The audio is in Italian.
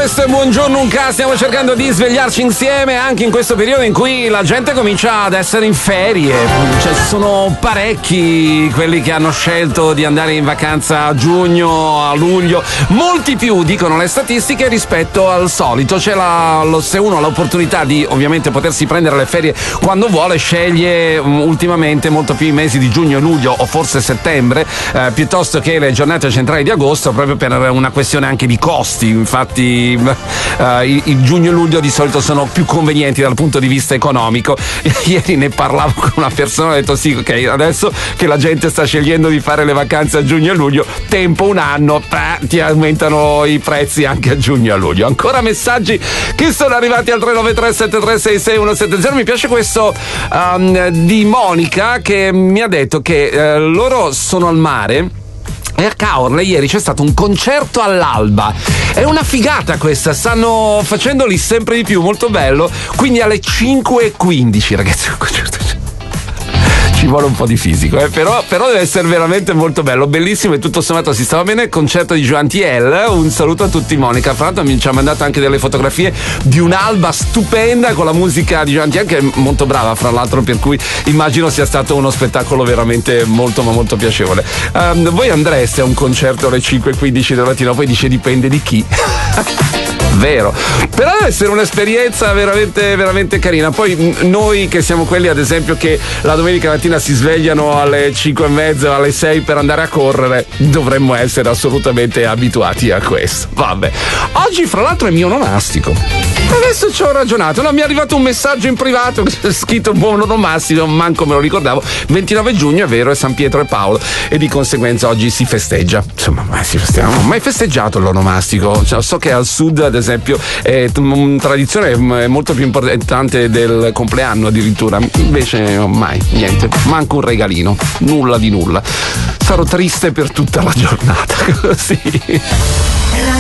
questo è Buongiorno Unca, stiamo cercando di svegliarci insieme anche in questo periodo in cui la gente comincia ad essere in ferie. Cioè, sono parecchi quelli che hanno scelto di andare in vacanza a giugno, a luglio, molti più, dicono le statistiche, rispetto al solito. C'è se uno ha l'opportunità di ovviamente potersi prendere le ferie quando vuole, sceglie ultimamente molto più i mesi di giugno, luglio o forse settembre, piuttosto che le giornate centrali di agosto, proprio per una questione anche di costi. Infatti il giugno e luglio di solito sono più convenienti dal punto di vista economico. Ieri ne parlavo con una persona, ho detto sì, ok, adesso che la gente sta scegliendo di fare le vacanze a giugno e luglio, tempo un anno, ti aumentano i prezzi anche a giugno e a luglio. Ancora messaggi che sono arrivati al 393-7366-170. Mi piace questo di Monica, che mi ha detto che loro sono al mare e a Caorle ieri c'è stato un concerto all'alba. È una figata questa, stanno facendoli sempre di più, molto bello. Quindi alle 5:15, ragazzi, un concerto. Ci vuole un po' di fisico, però deve essere veramente molto bello, bellissimo, e tutto sommato si stava bene. Il concerto di Joan Thiel, un saluto a tutti. Monica, fra l'altro, ci ha mandato anche delle fotografie di un'alba stupenda con la musica di Joan Thiel, che è molto brava fra l'altro, per cui immagino sia stato uno spettacolo veramente molto ma molto piacevole. Voi andreste a un concerto alle 5:15 del mattino? Poi dice dipende di chi. Vero, però deve essere un'esperienza veramente veramente carina. Poi noi che siamo quelli, ad esempio, che la domenica mattina si svegliano alle 5:30 o alle 6 per andare a correre, dovremmo essere assolutamente abituati a questo. Vabbè, oggi fra l'altro è mio onomastico. Adesso ci ho ragionato, no, mi è arrivato un messaggio in privato scritto buon onomastico, manco me lo ricordavo. 29 giugno, è vero, è San Pietro e Paolo, e di conseguenza oggi si festeggia. Insomma, non ho mai festeggiato l'onomastico. Cioè, so che al sud, ad esempio, è una tradizione molto più importante del compleanno addirittura. Invece mai, niente, manco un regalino, nulla di nulla. Sarò triste per tutta la giornata così.